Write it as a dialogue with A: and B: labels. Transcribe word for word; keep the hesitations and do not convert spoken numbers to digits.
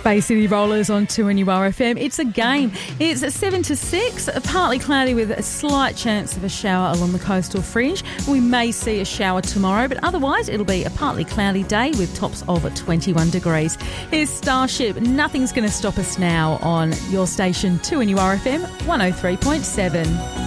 A: Bay City Rollers on two N U R F M. It's a game. It's seven to six, partly cloudy with a slight chance of a shower along the coastal fringe. We may see a shower tomorrow, but otherwise it'll be a partly cloudy day with tops of twenty-one degrees. Here's Starship. Nothing's going to stop us now on your station two N U R F M one oh three point seven.